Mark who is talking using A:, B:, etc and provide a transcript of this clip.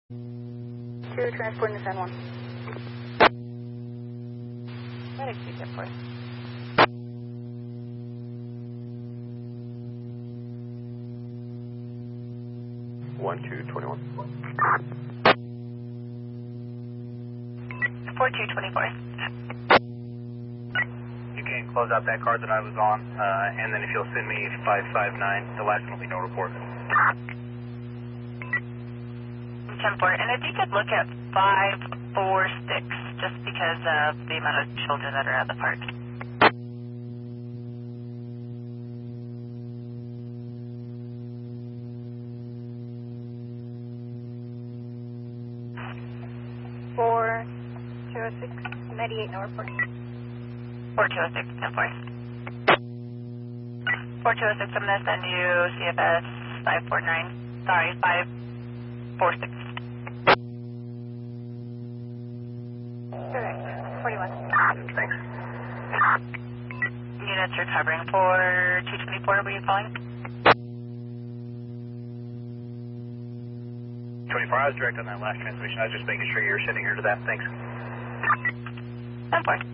A: 2, transporting to San Juan.
B: Medic, keep it for us.
C: One, 221.
B: 4224.
D: You can close out that card that I was on, and then if you'll send me 559, the last one will be no report.
B: 10-4. And if you could look at 546, just because of the amount of children that are at the park.
A: Four, 206, 98, no report.
B: 4206, 10-4. 4206, I'm going to send you CFS 549, sorry, 546.
A: Correct, 41.
D: Thanks.
B: Units recovering for 224, were you calling?
D: 24 hours direct on that last transmission. I was just making sure you're sending her to that. Thanks.
B: 10-4.